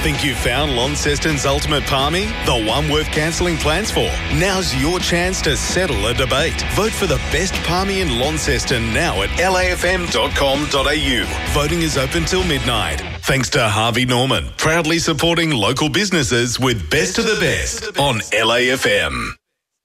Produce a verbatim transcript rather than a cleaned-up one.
Think you've found Launceston's ultimate palmy? The one worth cancelling plans for? Now's your chance to settle a debate. Vote for the best palmy in Launceston now at L A F M dot com dot A U. Voting is open till midnight. Thanks to Harvey Norman, proudly supporting local businesses with Best of the Best on L A F M.